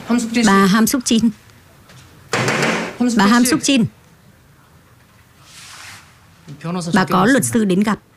Bà Ham Suk Chin. Bà Ham Suk Chin, bà có luật sư đến gặp.